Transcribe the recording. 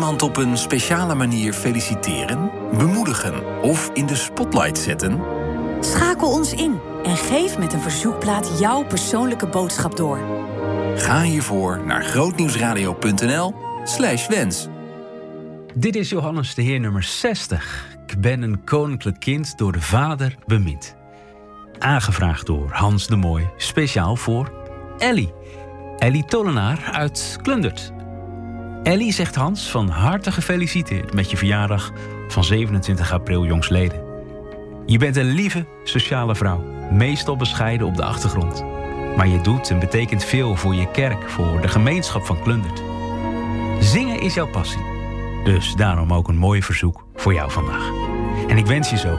iemand op een speciale manier feliciteren, bemoedigen of in de spotlight zetten? Schakel ons in en geef met een verzoekplaat jouw persoonlijke boodschap door. Ga hiervoor naar grootnieuwsradio.nl/wens. Dit is Johannes de Heer nummer 60. Ik ben een koninklijk kind door de Vader bemind. Aangevraagd door Hans de Mooi, speciaal voor Ellie. Ellie Tollenaar uit Klundert. Ellie zegt Hans van harte gefeliciteerd met je verjaardag van 27 april jongstleden. Je bent een lieve, sociale vrouw, meestal bescheiden op de achtergrond. Maar je doet en betekent veel voor je kerk, voor de gemeenschap van Klundert. Zingen is jouw passie. Dus daarom ook een mooi verzoek voor jou vandaag. En ik wens je zo